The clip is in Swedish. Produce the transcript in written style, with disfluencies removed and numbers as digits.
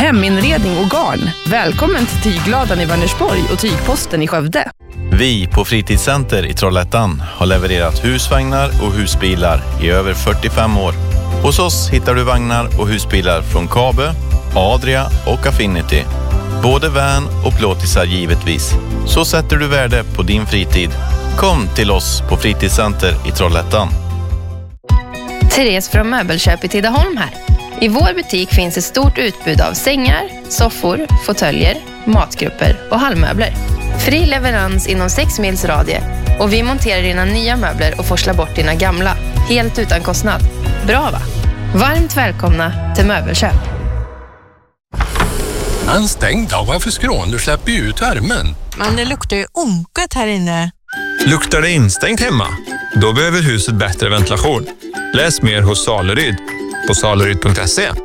heminredning och garn. Välkommen till Tygladan i Vänersborg och Tygposten i Skövde. Vi på Fritidscenter i Trollhättan har levererat husvagnar och husbilar i över 45 år. Hos oss hittar du vagnar och husbilar från Kabe, Adria och Affinity. Både van och plåtisar givetvis. Så sätter du värde på din fritid. Kom till oss på Fritidscenter i Trollhättan. Therese från Möbelköp i Tidaholm här. I vår butik finns ett stort utbud av sängar, soffor, fåtöljer, matgrupper och hallmöbler. Fri leverans inom 6 mils radie och vi monterar dina nya möbler och forslar bort dina gamla. Helt utan kostnad. Bra va? Varmt välkomna till Möbelköp. En stängd dag, varför skrån? Du släpper ju ut värmen. Men det luktar ju onket här inne. Luktar det instängt hemma? Då behöver huset bättre ventilation. Läs mer hos Saleryd på saleryd.se.